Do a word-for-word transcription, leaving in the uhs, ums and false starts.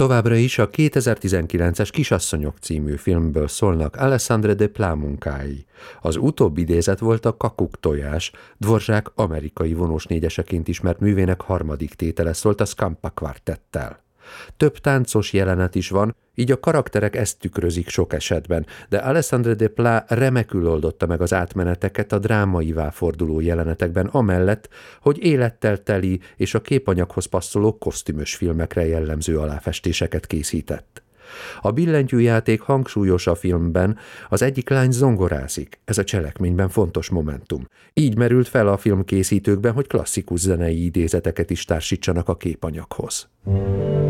Továbbra is a kétezer-tizenkilences Kisasszonyok című filmből szólnak Alessandre Desplat munkái. Az utóbbi idézet volt a Kakuk tojás, Dvorzsák amerikai vonós négyeseként ismert művének harmadik tétele, szólt a Scampa kvartettel. Több táncos jelenet is van, így a karakterek ezt tükrözik sok esetben, de Alessandre Desplat remekül oldotta meg az átmeneteket a drámaivá forduló jelenetekben, amellett, hogy élettel teli és a képanyaghoz passzoló kosztümös filmekre jellemző aláfestéseket készített. A billentyűjáték hangsúlyos a filmben, az egyik lány zongorázik, ez a cselekményben fontos momentum. Így merült fel a filmkészítőkben, hogy klasszikus zenei idézeteket is társítsanak a képanyaghoz.